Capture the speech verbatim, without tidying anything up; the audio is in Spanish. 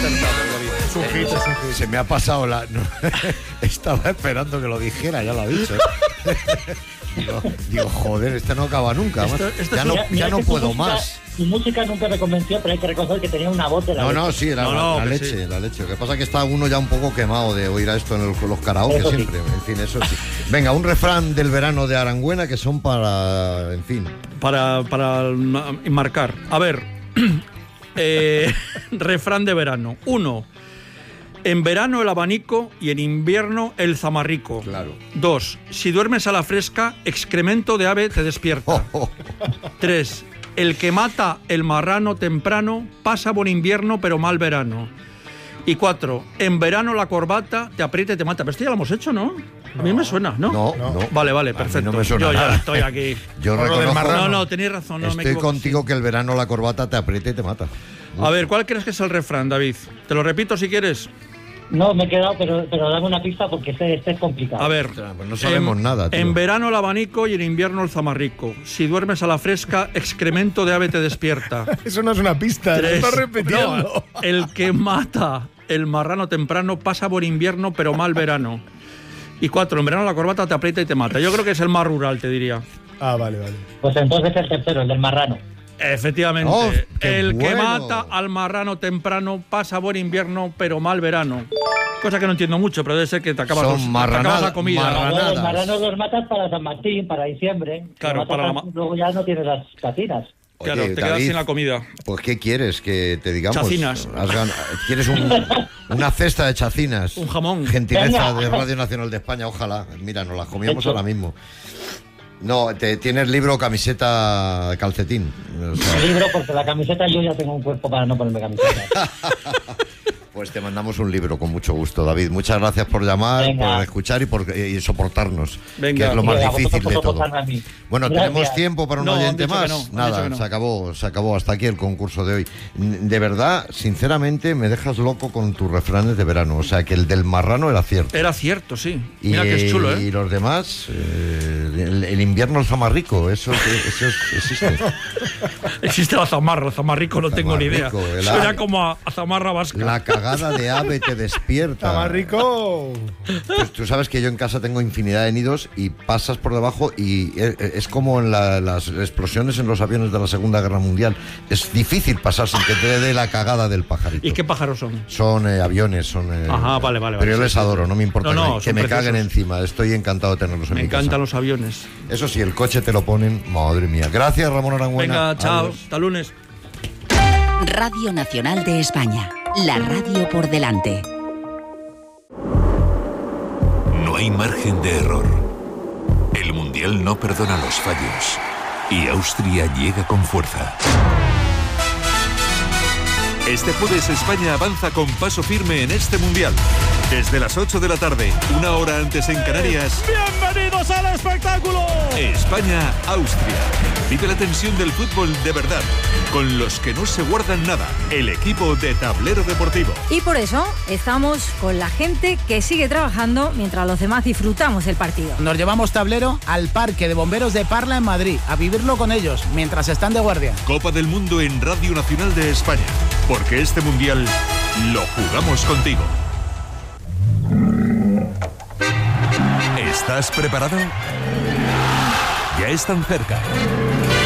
acertado, David. Es un hit, es un hit. Se me ha pasado la... no, estaba esperando que lo dijera, ya lo ha dicho. digo, digo, joder, este no acaba nunca. Esto, esto ya es no, un... ya Mira no que puedo su música, más. Su música nunca me convenció, pero hay que reconocer que tenía una voz de la No, leche. no, sí, era No, la, no, la que leche, sí. la leche. Lo que pasa es que está uno ya un poco quemado de oír a esto en el- los karaoke Eso sí. siempre. En fin, eso sí. Venga, un refrán del verano de Arangüena que son para, en fin. Para, para marcar. A ver, eh, refrán de verano. Uno, en verano el abanico y en invierno el zamarrico. Claro. Dos, si duermes a la fresca, excremento de ave te despierta. Oh, oh. Tres, el que mata el marrano temprano pasa buen invierno pero mal verano. Y cuatro, en verano la corbata te aprieta y te mata. Pero esto ya lo hemos hecho, ¿no? A mí me suena, ¿no? No, no. Vale, vale, A mí perfecto. no me suena Yo ya nada. estoy aquí. Yo Por lo del reconozco, marrano. No, no, tenéis razón. No me estoy equivoco. contigo que el verano la corbata te aprieta y te mata. A ver, ¿cuál crees que es el refrán, David? Te lo repito si quieres. No, me he quedado, pero, pero dame una pista porque este, este es complicado. A ver. Ostras, pues no sabemos en, nada, tío. En verano el abanico y en invierno el zamarrico. Si duermes a la fresca, excremento de ave te despierta. Eso no es una pista, lo Tres. estás repitiendo. No, el que mata el marrano temprano pasa buen invierno pero mal verano. Y cuatro, en verano la corbata te aprieta y te mata. Yo creo que es el más rural, te diría. Ah, vale, vale. Pues entonces el tercero, el del marrano. Efectivamente. Oh, qué el que bueno. mata al marrano temprano pasa buen invierno pero mal verano. Cosa que no entiendo mucho, pero debe ser que te acabas, Son los- te marranada- acabas la comida. marranadas. Luego los marranos los matas para San Martín, para diciembre. Claro, Los para la matas, ma- luego ya no tienes las casinas. Claro, Oye, te quedas David, sin la comida. Pues, ¿qué quieres que te digamos? Chacinas. Has gan- ¿Quieres un- una cesta de chacinas? Un jamón. Gentileza Venga. de Radio Nacional de España, ojalá. Mira, nos las comíamos Hecho. ahora mismo. No, te, tienes libro, camiseta, calcetín. O sea, El libro, porque la camiseta yo ya tengo un cuerpo para no ponerme camiseta. pues te mandamos un libro con mucho gusto, David. Muchas gracias por llamar, Venga. por escuchar y por y soportarnos, Venga. que es lo más Venga, difícil vosotros de por todo. soportarme a mí. Bueno, Gracias. tenemos tiempo para un No, han oyente dicho que más. no, han dicho Nada, que no. se acabó, se acabó. Hasta aquí el concurso de hoy. De verdad, sinceramente, me dejas loco con tus refranes de verano. O sea, que el del marrano era cierto. Era cierto, sí. Y, Mira que es chulo, ¿eh? y los demás, eh, el, el invierno el zamarrico, eso, eso es- existe. Existe la zamarra, el zamarrico no tengo ni idea. Zamarrico, el Suena ave. como a, a zamarra vasca. La cagada de ave te despierta. Está más rico. Pues tú sabes que yo en casa tengo infinidad de nidos y pasas por debajo y e- e- es como en la- las explosiones en los aviones de la Segunda Guerra Mundial. Es difícil pasar sin que te dé la cagada del pajarito. ¿Y qué pájaros son? Son eh, aviones, son... eh, Ajá, vale, vale, Pero vale, yo sí, les sí, adoro, sí. no me importa No, no, que, me- que son me preciosos. caguen encima. Estoy encantado de tenerlos en Me mi casa. encantan los aviones. Eso sí, el coche te lo ponen, madre mía. Gracias, Ramón Arangüena. Venga, chao, Adiós. hasta lunes. Radio Nacional de España. La radio por delante. No hay margen de error. El Mundial no perdona los fallos. Y Austria llega con fuerza. Este jueves España avanza con paso firme en este Mundial. Desde las ocho de la tarde, una hora antes en Canarias, ¡Bienvenidos al espectáculo! España-Austria. Vive la tensión del fútbol de verdad, con los que no se guardan nada, el equipo de Tablero Deportivo. Y por eso estamos con la gente que sigue trabajando mientras los demás disfrutamos el partido. Nos llevamos Tablero al Parque de Bomberos de Parla en Madrid, a vivirlo con ellos, mientras están de guardia. Copa del Mundo en Radio Nacional de España, porque este Mundial lo jugamos contigo. ¿Estás preparado? Ya están cerca.